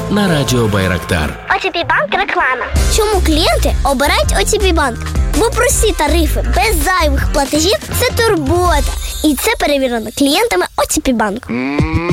на радіо Байрактар. ОТП Банк реклама. Чому клієнти обирають ОТП Банк? Бо прості тарифи без зайвих платежів – це турбота. І це перевірено клієнтами ОТП Банк.